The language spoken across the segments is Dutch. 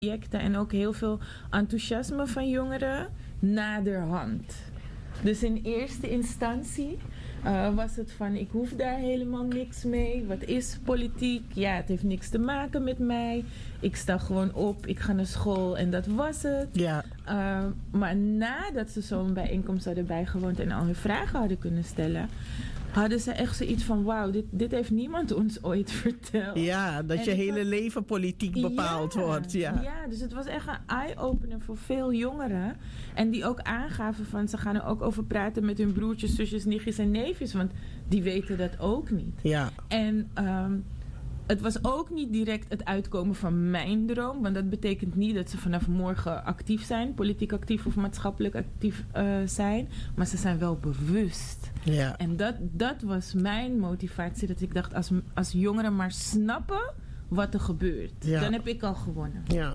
projecten en ook heel veel enthousiasme van jongeren naderhand. Dus in eerste instantie was het van, ik hoef daar helemaal niks mee. Wat is politiek? Ja, het heeft niks te maken met mij. Ik sta gewoon op, ik ga naar school en dat was het. Ja. Maar nadat ze zo'n bijeenkomst hadden bijgewoond en al hun vragen hadden kunnen stellen, hadden ze echt zoiets van, wauw, dit heeft niemand ons ooit verteld. Ja, dat En je ik hele had- leven politiek bepaald wordt. Ja. Ja, dus het was echt een eye-opener voor veel jongeren. En die ook aangaven van, ze gaan er ook over praten met hun broertjes, zusjes, nichtjes en neefjes. Want die weten dat ook niet. Ja. En het was ook niet direct het uitkomen van mijn droom. Want dat betekent niet dat ze vanaf morgen actief zijn. Politiek actief of maatschappelijk actief zijn. Maar ze zijn wel bewust. Ja. En dat was mijn motivatie. Dat ik dacht, als jongeren maar snappen wat er gebeurt. Ja. Dan heb ik al gewonnen. Ja.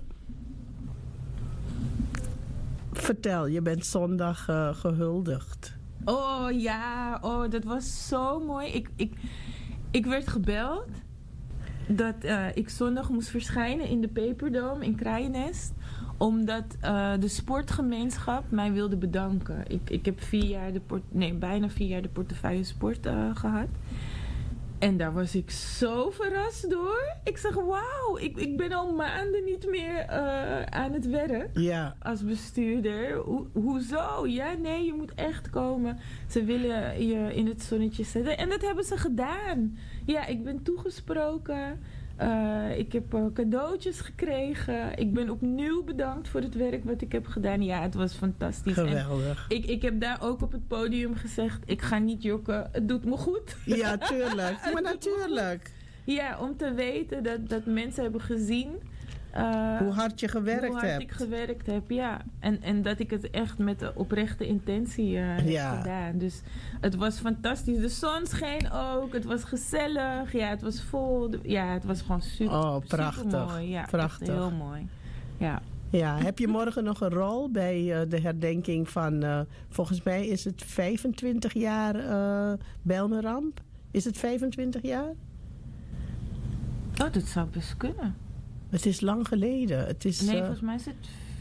Vertel, je bent zondag gehuldigd. Oh ja, dat was zo mooi. Ik werd gebeld dat ik zondag moest verschijnen in de Peperdome in Kraaienest. Omdat de sportgemeenschap mij wilde bedanken. Ik heb bijna 4 jaar de portefeuille sport gehad. En daar was ik zo verrast door. Ik zeg, wauw, ik ben al maanden niet meer aan het werk. Ja. Als bestuurder. Hoezo? Ja, nee, je moet echt komen. Ze willen je in het zonnetje zetten. En dat hebben ze gedaan. Ja, ik ben toegesproken. Ik heb cadeautjes gekregen. Ik ben opnieuw bedankt voor het werk wat ik heb gedaan. Ja, het was fantastisch. Geweldig. En ik heb daar ook op het podium gezegd, ik ga niet jokken. Het doet me goed. Ja, tuurlijk. Maar natuurlijk. Ja, om te weten dat mensen hebben gezien Hoe hard je gewerkt hoe hard hebt. ik gewerkt heb, ja. En dat ik het echt met de oprechte intentie heb gedaan. Dus het was fantastisch. De zon scheen ook. Het was gezellig. Ja, het was vol. Ja, het was gewoon super, prachtig. super mooi. Ja, Prachtig. echt heel mooi. Ja. Ja, heb je morgen nog een rol bij de herdenking van, volgens mij is het 25 jaar Bijlmerramp? Is het 25 jaar? Oh, dat zou best kunnen. Het is lang geleden. Het is, Nee, volgens mij is het...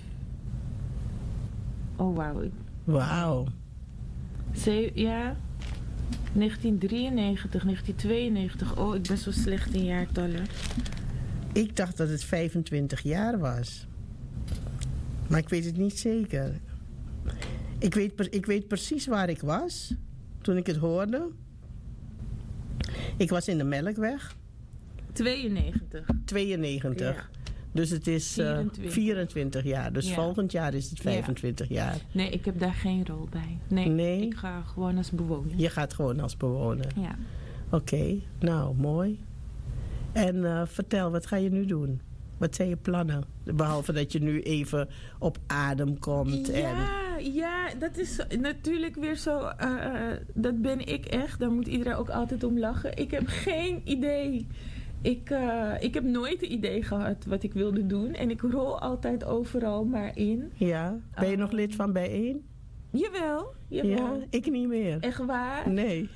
Oh, wauw. Wauw. Ja, 1993, 1992. Oh, ik ben zo slecht in jaartallen. Ik dacht dat het 25 jaar was. Maar ik weet het niet zeker. Ik weet precies waar ik was toen ik het hoorde. Ik was in de Melkweg. 92. Ja. Dus het is 24 jaar. Dus volgend jaar is het 25 jaar. Nee, ik heb daar geen rol bij. Nee? Ik ga gewoon als bewoner. Je gaat gewoon als bewoner? Ja. Oké, nou, mooi. En vertel, wat ga je nu doen? Wat zijn je plannen? Behalve dat je nu even op adem komt. Ja, dat is natuurlijk weer zo... dat ben ik echt. Daar moet iedereen ook altijd om lachen. Ik heb geen idee. Ik heb nooit een idee gehad wat ik wilde doen. En ik rol altijd overal maar in. Ja, ben je nog lid van Bijeen? Jawel. Ja, ik niet meer. Echt waar? Nee.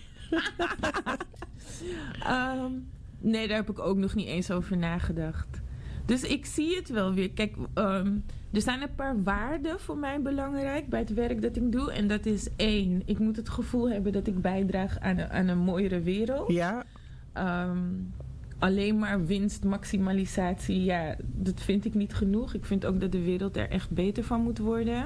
Nee, daar heb ik ook nog niet eens over nagedacht. Dus ik zie het wel weer. Kijk, er zijn een paar waarden voor mij belangrijk bij het werk dat ik doe. En dat is 1, ik moet het gevoel hebben dat ik bijdraag aan een mooiere wereld. Ja. Alleen maar winstmaximalisatie, ja, dat vind ik niet genoeg. Ik vind ook dat de wereld er echt beter van moet worden.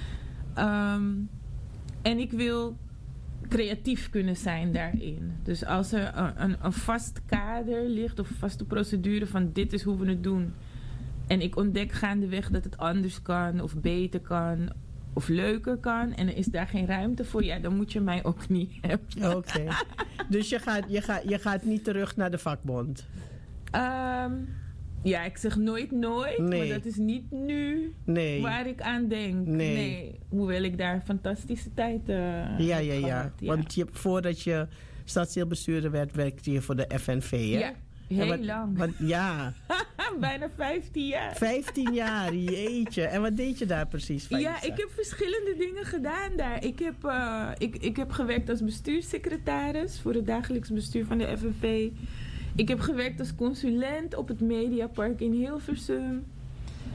En ik wil creatief kunnen zijn daarin. Dus als er een vast kader ligt of een vaste procedure van dit is hoe we het doen. En ik ontdek gaandeweg dat het anders kan of beter kan of leuker kan en er is daar geen ruimte voor, ja, dan moet je mij ook niet hebben. Oké. Dus je gaat niet terug naar de vakbond? Ja, ik zeg nooit, nee. maar dat is niet nu waar ik aan denk. Nee. Hoewel ik daar fantastische tijd heb gehad. Ja. Want voordat je stadsdeelbestuurder werd, werkte je voor de FNV, hè? Ja, heel lang. Ja. Bijna 15 jaar. 15 jaar, jeetje. En wat deed je daar precies van? Ja, ik heb verschillende dingen gedaan daar. Ik heb gewerkt als bestuurssecretaris voor het dagelijks bestuur van de FNV. Ik heb gewerkt als consulent op het Mediapark in Hilversum.